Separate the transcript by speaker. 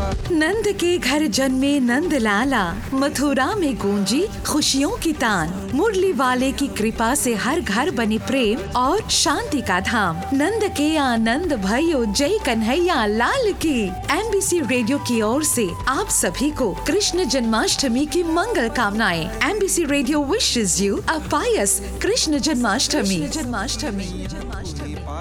Speaker 1: नंद के घर जन्मे नंद लाला, मथुरा में गूंजी खुशियों की तान। मुरली वाले की कृपा से हर घर बने प्रेम और शांति का धाम। नंद के आनंद भयो, जय कन्हैया लाल की। MBC रेडियो की ओर से आप सभी को कृष्ण जन्माष्टमी की मंगल कामनाएं। MBC radio wishes you a Payas Krishna Janmashtami.